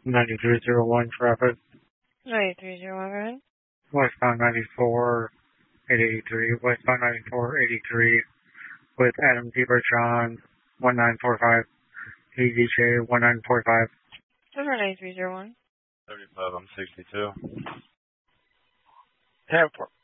9301 traffic. 9301, go ahead. Westbound 94 883. Westbound 94 83 with Adam Deberchon 1945. EZJ 1945. Over 9301. 35 on 62. 10-4.